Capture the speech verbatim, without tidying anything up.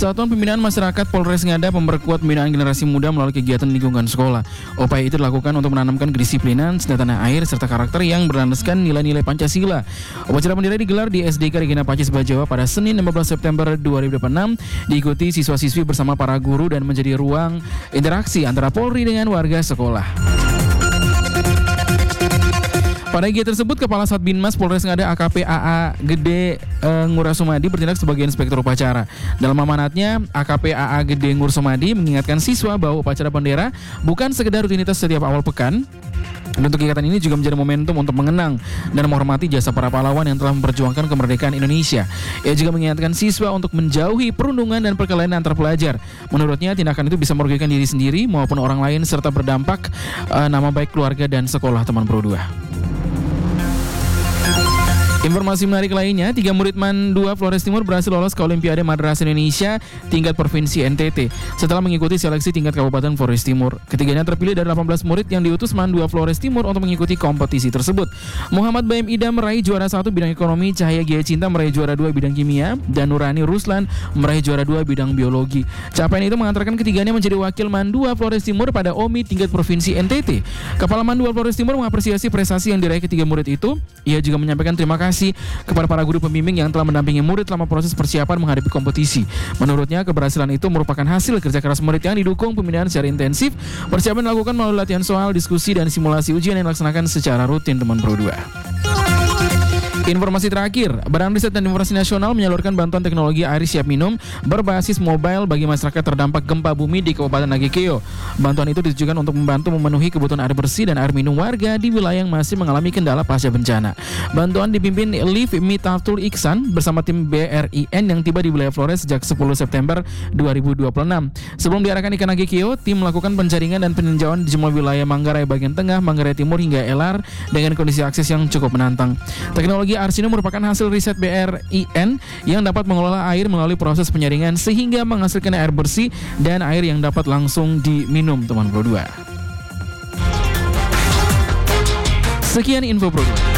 Satuan Pembinaan Masyarakat Polres Ngada memperkuat pembinaan generasi muda melalui kegiatan lingkungan sekolah. Upaya itu dilakukan untuk menanamkan kedisiplinan, cinta tanah air, serta karakter yang berlandaskan nilai-nilai Pancasila. Upacara bendera digelar di S D K Regina Pacis Bajawa pada Senin lima belas September dua ribu dua puluh enam, diikuti siswa-siswi bersama para guru dan menjadi ruang interaksi antara Polri dengan warga sekolah. Pada kegiatan tersebut, Kepala Satbinmas Polres Ngada A K P A A Gede e, Ngurasumadi bertindak sebagai inspektur upacara. Dalam amanatnya, A K P A A Gede Ngurasumadi mengingatkan siswa bahwa upacara bendera bukan sekedar rutinitas setiap awal pekan. Dan untuk kegiatan ini juga menjadi momentum untuk mengenang dan menghormati jasa para pahlawan yang telah memperjuangkan kemerdekaan Indonesia. Ia juga mengingatkan siswa untuk menjauhi perundungan dan perkelahian antar pelajar. Menurutnya, tindakan itu bisa merugikan diri sendiri maupun orang lain serta berdampak e, nama baik keluarga dan sekolah teman Pro dua. Informasi menarik lainnya, tiga murid MAN dua Flores Timur berhasil lolos ke Olimpiade Madrasah Indonesia tingkat Provinsi N T T setelah mengikuti seleksi tingkat Kabupaten Flores Timur. Ketiganya terpilih dari delapan belas murid yang diutus MAN dua Flores Timur untuk mengikuti kompetisi tersebut. Muhammad Baim Ida meraih juara satu bidang ekonomi, Cahaya Gia Cinta meraih juara dua bidang kimia, dan Nurani Ruslan meraih juara dua bidang biologi. Capaian itu mengantarkan ketiganya menjadi wakil MAN dua Flores Timur pada O M I tingkat Provinsi N T T. Kepala MAN dua Flores Timur mengapresiasi prestasi yang diraih ketiga murid itu. Ia juga menyampaikan terima kasih kepada para guru pembimbing yang telah mendampingi murid selama proses persiapan menghadapi kompetisi. Menurutnya, keberhasilan itu merupakan hasil kerja keras murid yang didukung pembinaan secara intensif. Persiapan dilakukan melalui latihan soal, diskusi, dan simulasi ujian yang dilaksanakan secara rutin teman Pro dua. Informasi terakhir, Badan Riset dan Informasi Nasional menyalurkan bantuan teknologi air siap minum berbasis mobile bagi masyarakat terdampak gempa bumi di Kabupaten Nagekeo. Bantuan itu ditujukan untuk membantu memenuhi kebutuhan air bersih dan air minum warga di wilayah yang masih mengalami kendala pasca bencana. Bantuan dipimpin Liv Mitaftul Iksan bersama tim B R I N yang tiba di wilayah Flores sejak sepuluh September dua ribu dua puluh enam. Sebelum diarahkan ke Nagekeo, tim melakukan penjaringan dan peninjauan di sejumlah wilayah Manggarai bagian tengah, Manggarai Timur hingga Elar dengan kondisi akses yang cukup menantang. Teknologi Arsino merupakan hasil riset B R I N yang dapat mengelola air melalui proses penyaringan sehingga menghasilkan air bersih dan air yang dapat langsung diminum teman Pro dua. Sekian info Pro dua.